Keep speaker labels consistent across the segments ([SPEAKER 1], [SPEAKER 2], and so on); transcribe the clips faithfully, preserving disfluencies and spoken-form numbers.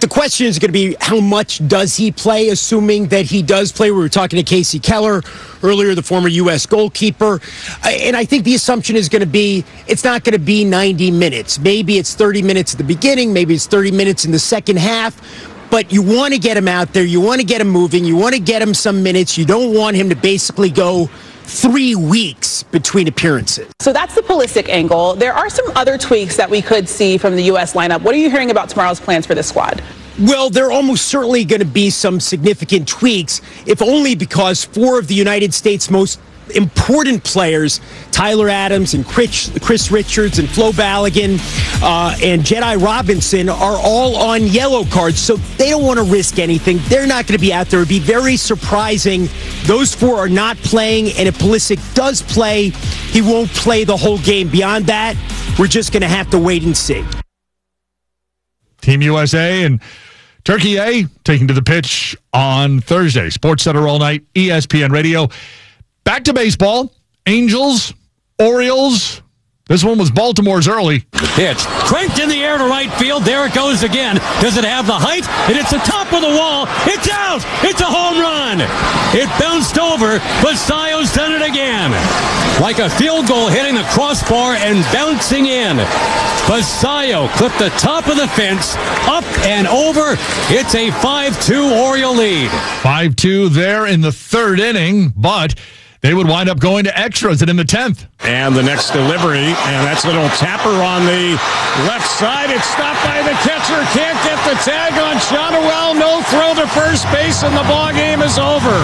[SPEAKER 1] the question is going to be how much does he play, assuming that he does play. We were talking to Casey Keller earlier, the former U S goalkeeper. And I think the assumption is going to be it's not going to be ninety minutes. Maybe it's thirty minutes at the beginning. Maybe it's thirty minutes in the second half. But you want to get him out there. You want to get him moving. You want to get him some minutes. You don't want him to basically go three weeks between appearances.
[SPEAKER 2] So that's the Pulisic angle. There are some other tweaks that we could see from the U S lineup. What are you hearing about tomorrow's plans for this squad?
[SPEAKER 1] Well, there are almost certainly going to be some significant tweaks, if only because four of the United States' most important players, Tyler Adams and Chris, Chris Richards and Flo Balogun uh, and Jedi Robinson, are all on yellow cards, so they don't want to risk anything. They're not going to be out there. It would be very surprising. Those four are not playing, and if Pulisic does play, he won't play the whole game. Beyond that, we're just going to have to wait and see.
[SPEAKER 3] Team U S A and Turkey A taking to the pitch on Thursday. Sports Center all night, E S P N Radio. Back to baseball. Angels, Orioles. This one was Baltimore's early.
[SPEAKER 4] Pitch cranked in the air to right field. There it goes again. Does it have the height? And it's the top of the wall. It's out. It's a home run. It bounced over, but Sayo's done it again. Like a field goal hitting the crossbar and bouncing in. Basayo clipped the top of the fence, up and over. It's a five two Oriole lead.
[SPEAKER 3] five two there in the third inning, but they would wind up going to extras and in the tenth.
[SPEAKER 5] And the next delivery, and that's a little tapper on the left side. It's stopped by the catcher. Can't get the tag on Shotwell. No throw to first base, and the ball game is over.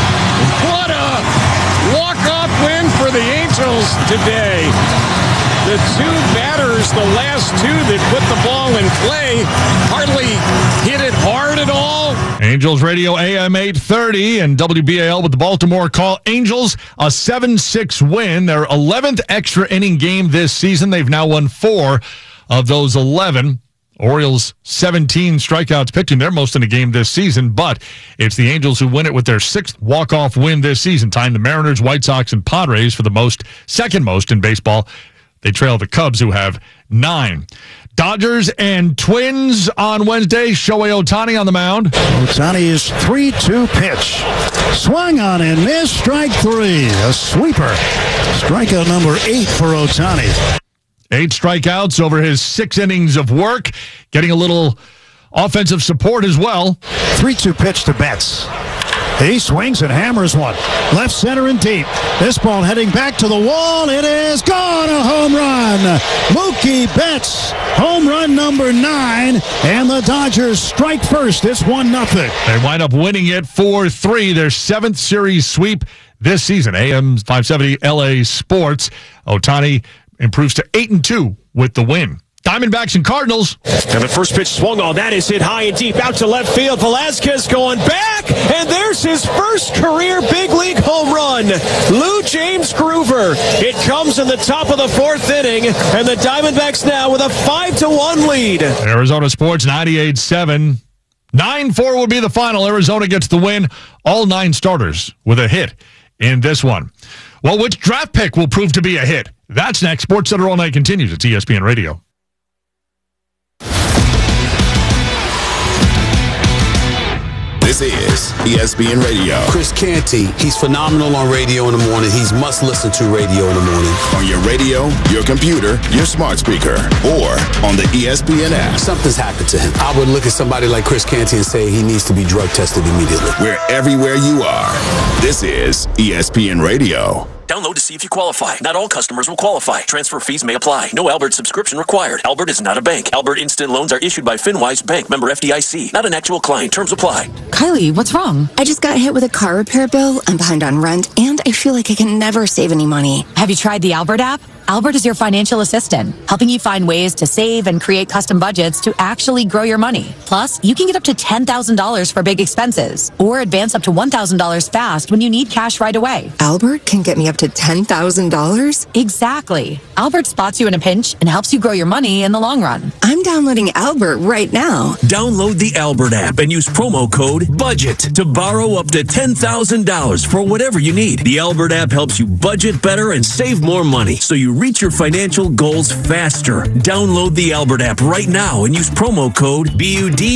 [SPEAKER 5] What a walk-off win for the Angels today. The two batters, the last two that put the ball in play, hardly hit it hard at all.
[SPEAKER 3] Angels Radio A M eight thirty and W B A L with the Baltimore call. Angels, a seven six win. Their eleventh extra inning game this season. They've now won four of those eleven. Orioles, seventeen strikeouts pitching, their most in a game this season, but it's the Angels who win it with their sixth walk-off win this season, tying the Mariners, White Sox, and Padres for the most, second most in baseball. They trail the Cubs, who have nine. Dodgers and Twins on Wednesday. Shohei Ohtani on the mound.
[SPEAKER 6] Ohtani's three two pitch. Swung on and missed. Strike three. A sweeper. Strikeout number eight for Ohtani.
[SPEAKER 3] Eight strikeouts over his six innings of work. Getting a little offensive support as well.
[SPEAKER 6] three two pitch to Betts. He swings and hammers one. Left center and deep. This ball heading back to the wall. It is gone. A home run. Mookie Betts. Home run number nine. And the Dodgers strike first. It's one nothing.
[SPEAKER 3] They wind up winning it four three. Their seventh series sweep this season. A M five seventy L A Sports. Ohtani improves to eight and two with the win. Diamondbacks and Cardinals.
[SPEAKER 7] And the first pitch swung on. That is hit high and deep out to left field. Velasquez going back, and there's his first career big league home run. Lou James Groover. It comes in the top of the fourth inning, and the Diamondbacks now with a five to one lead.
[SPEAKER 3] Arizona Sports ninety-eight seven. nine four will be the final. Arizona gets the win. All nine starters with a hit in this one. Well, which draft pick will prove to be a hit? That's next. Sports Center All Night continues at E S P N Radio.
[SPEAKER 8] This is E S P N Radio.
[SPEAKER 9] Chris Canty, he's phenomenal on radio in the morning. He's must listen to radio in the morning.
[SPEAKER 8] On your radio, your computer, your smart speaker, or on the E S P N app.
[SPEAKER 9] Something's happened to him. I would look at somebody like Chris Canty and say he needs to be drug tested immediately.
[SPEAKER 8] We're everywhere you are. This is E S P N Radio.
[SPEAKER 10] Download to see if you qualify. Not all customers will qualify. Transfer fees may apply. No Albert subscription required. Albert is not a bank. Albert Instant Loans are issued by FinWise Bank, member F D I C. Not an actual client. Terms apply.
[SPEAKER 11] Kylie, what's wrong? I just got hit with a car repair bill. I'm behind on rent, and I feel like I can never save any money.
[SPEAKER 12] Have you tried the Albert app? Albert is your financial assistant, helping you find ways to save and create custom budgets to actually grow your money. Plus, you can get up to ten thousand dollars for big expenses, or advance up to one thousand dollars fast when you need cash right away.
[SPEAKER 11] Albert can get me up to ten thousand dollars?
[SPEAKER 12] Exactly. Albert spots you in a pinch and helps you grow your money in the long run.
[SPEAKER 11] I'm downloading Albert right now.
[SPEAKER 10] Download the Albert app and use promo code BUDGET to borrow up to ten thousand dollars for whatever you need. The Albert app helps you budget better and save more money, so you reach your financial goals faster. Download the Albert app right now and use promo code B U D